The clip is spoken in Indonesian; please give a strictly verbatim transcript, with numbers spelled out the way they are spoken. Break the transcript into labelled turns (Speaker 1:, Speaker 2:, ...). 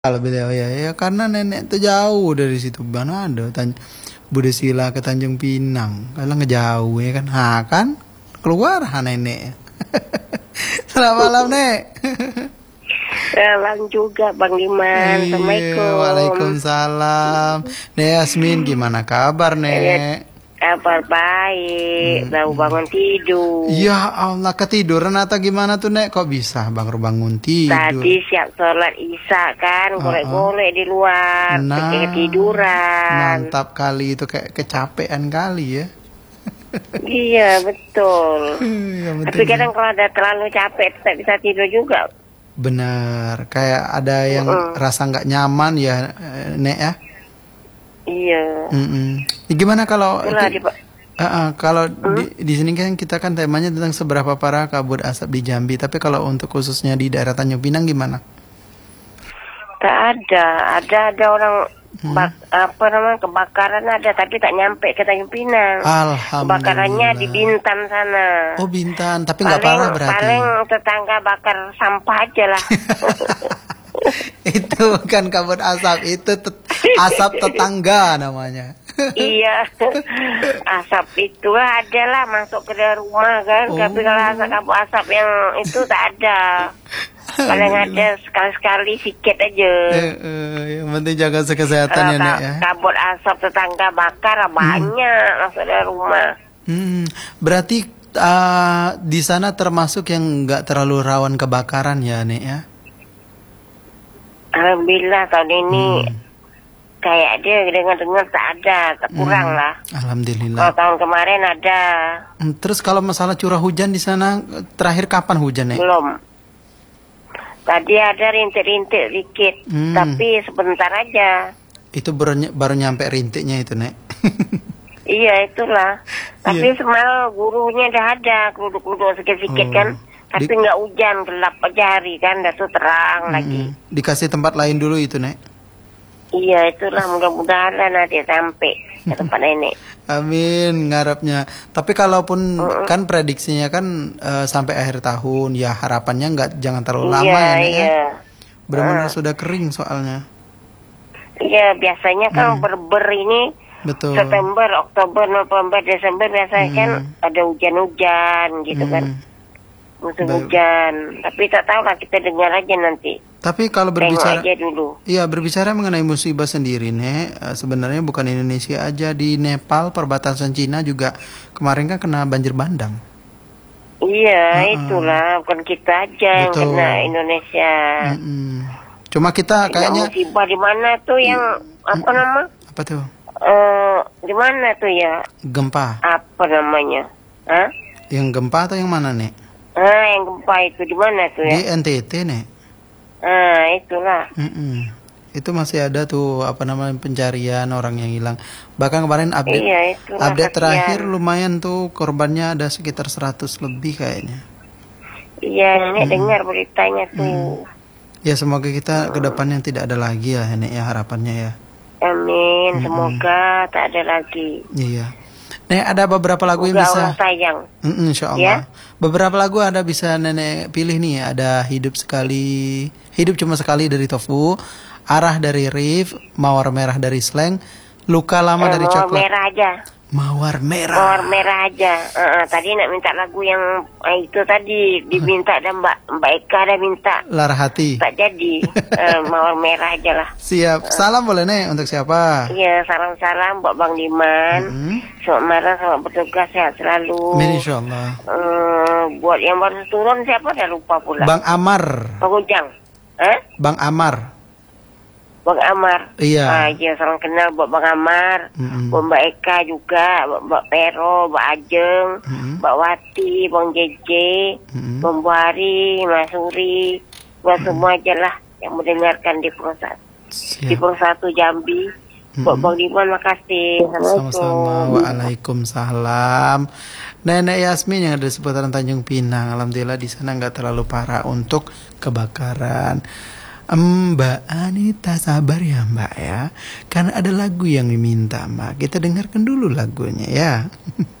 Speaker 1: Beliau ya, ya karena nenek tuh jauh dari situ, mana ada Tan Budi Sila ke Tanjung Pinang, kalau ngejauh ya kan, ha kan keluar ha nenek. Selamat malam nek.
Speaker 2: Bang juga Bang Diman. Assalamualaikum.
Speaker 1: Waalaikumsalam. Nek Yasmin gimana kabar nek?
Speaker 2: Kabar baik, baru bangun tidur.
Speaker 1: Ya Allah, ketiduran atau gimana tuh nek? Kok bisa bang bangun tidur?
Speaker 2: Tadi siap sholat isya kan, golek-golek di luar,
Speaker 1: nah,
Speaker 2: ketiduran.
Speaker 1: Mantap kali itu, kayak kecapean kali ya.
Speaker 2: Iya betul.
Speaker 1: Ya,
Speaker 2: tapi kadang kalau ada terlalu capek tak bisa tidur juga.
Speaker 1: Benar, kayak ada yang uh -uh. rasa nggak nyaman ya nek ya.
Speaker 2: Iya.
Speaker 1: Mm -mm. Gimana kalau
Speaker 2: Itulah, di,
Speaker 1: uh -uh, kalau hmm? di, di sini kan kita kan temanya tentang seberapa parah kabut asap di Jambi, tapi kalau untuk khususnya di daerah Tanjung Pinang gimana?
Speaker 2: Tak ada, ada ada orang hmm? bak, apa namanya kebakaran ada, tapi tak nyampe ke Tanjung Pinang.
Speaker 1: Alhamdulillah.
Speaker 2: Kebakarannya di Bintan sana.
Speaker 1: Oh Bintan, tapi nggak parah berarti.
Speaker 2: Paling tetangga bakar sampah aja lah.
Speaker 1: Itu bukan kabut asap, itu tet asap tetangga namanya.
Speaker 2: Iya, asap itu adalah masuk ke dalam rumah kan. Oh. Tapi kalau asap kabut asap yang itu tak ada. Paling ada sekali-sekali sikit aja.
Speaker 1: Eh, eh, yang penting jaga kesehatan ya nek ya.
Speaker 2: Kabut asap tetangga bakar banyak hmm. masuk dalam rumah.
Speaker 1: Hmm, berarti uh, di sana termasuk yang nggak terlalu rawan kebakaran ya nek ya?
Speaker 2: Alhamdulillah tahun ini hmm. kayak dia dengar-dengar tak ada, tak kurang hmm. lah.
Speaker 1: Alhamdulillah.
Speaker 2: Kalau tahun kemarin ada.
Speaker 1: Hmm, terus kalau masalah curah hujan di sana terakhir kapan hujan nek?
Speaker 2: Belum. Tadi ada rintik-rintik dikit, hmm. tapi sebentar aja. Itu
Speaker 1: baru, baru nyampe rintiknya itu nek.
Speaker 2: Iya itulah. Tapi yeah. semalam gurunya dah ada, keruduk-keruduk sedikit-sedikit oh. kan. Tapi nggak Di... hujan, gelap aja hari kan, dah tuh terang hmm. lagi.
Speaker 1: Dikasih tempat lain dulu itu nek.
Speaker 2: Iya itulah, mudah-mudahan nanti sampai ke tempat nenek.
Speaker 1: Amin, ngarapnya. Tapi kalaupun uh -uh. kan prediksinya kan uh, sampai akhir tahun, ya harapannya nggak jangan terlalu lama
Speaker 2: iya,
Speaker 1: ya nek.
Speaker 2: Iya.
Speaker 1: Benar-benar
Speaker 2: uh.
Speaker 1: sudah kering soalnya.
Speaker 2: Iya biasanya kan
Speaker 1: hmm.
Speaker 2: berber ini. Betul. September, Oktober, November, Desember biasanya hmm. kan ada hujan-hujan gitu hmm. kan. Musim Baik. hujan, tapi tak tahu lah, kita dengar aja nanti.
Speaker 1: Tapi kalau berbicara,
Speaker 2: aja dulu.
Speaker 1: Iya berbicara mengenai musibah sendiri nek, sebenarnya bukan Indonesia aja, di Nepal perbatasan Cina juga kemarin kan kena banjir bandang.
Speaker 2: Iya uh -uh. itulah, bukan kita aja Betul. yang kena Indonesia.
Speaker 1: Mm -mm. Cuma kita kayaknya
Speaker 2: musibah di mana tuh yang apa nama?
Speaker 1: Apa tuh?
Speaker 2: Uh, di mana tuh ya?
Speaker 1: Gempa.
Speaker 2: Apa namanya? Hah?
Speaker 1: Yang gempa atau yang mana nek?
Speaker 2: Ah, yang gempa itu di mana tuh ya?
Speaker 1: Di N T T nek.
Speaker 2: Ah, itulah.
Speaker 1: Mm -mm. Itu masih ada tuh apa namanya pencarian orang yang hilang. Bahkan kemarin update
Speaker 2: iya, itulah,
Speaker 1: update
Speaker 2: kasihan.
Speaker 1: terakhir lumayan tuh korbannya ada sekitar seratus lebih kayaknya.
Speaker 2: Iya, nenek mm. dengar beritanya tuh. Mm.
Speaker 1: Ya semoga kita mm. ke depannya tidak ada lagi ya nenek ya, harapannya ya.
Speaker 2: Amin, mm -mm. semoga tak ada lagi.
Speaker 1: Iya. Nek ada beberapa lagu
Speaker 2: Semoga
Speaker 1: yang bisa
Speaker 2: Allah sayang.
Speaker 1: Mm -mm, insya Allah. Ya? Beberapa lagu ada bisa nenek pilih nih. Ada Hidup Sekali, Hidup Cuma Sekali dari Tofu, Arah dari Rif, Mawar Merah dari Slang, Luka Lama eh, dari
Speaker 2: Mawar
Speaker 1: Coklat.
Speaker 2: Merah aja.
Speaker 1: Mawar Merah.
Speaker 2: Mawar Merah aja. Uh, uh, tadi nak minta lagu yang uh, itu tadi diminta dan Mbak Mbak Eka ada minta.
Speaker 1: Lara Hati.
Speaker 2: Tak jadi. uh, Mawar Merah aja lah.
Speaker 1: Siap. Uh. Salam boleh nih untuk siapa?
Speaker 2: Iya, salam-salam buat Bang Diman. Mm -hmm. Selamat malam, selamat bertugas, sehat selalu.
Speaker 1: Amin insyaallah.
Speaker 2: Uh, buat yang baru turun siapa dah lupa pula.
Speaker 1: Bang Amar.
Speaker 2: Bang Ujang. Eh?
Speaker 1: Bang Amar.
Speaker 2: Bang Amar.
Speaker 1: Iya.
Speaker 2: Ah, iya, salam kenal buat Bang Amar. Mm -hmm. Buat Mbak Eka juga, buat Mbak Pero, Mbak Ajeng, mm -hmm. Mbak Wati, Bang Jeje, mm -hmm. Bang Buari, Mas Suri, buat mm -hmm. semua aja lah yang mendengarkan di Pusat. Di Pusat Jambi. Mm-hmm. Buat Bang Diman makasih.
Speaker 1: Sama-sama. Waalaikumsalam. Nenek Yasmin yang ada di seputaran Tanjung Pinang, alhamdulillah di sana nggak terlalu parah untuk kebakaran. Mbak Anita sabar ya Mbak ya, karena ada lagu yang diminta Mbak. Kita dengarkan dulu lagunya ya.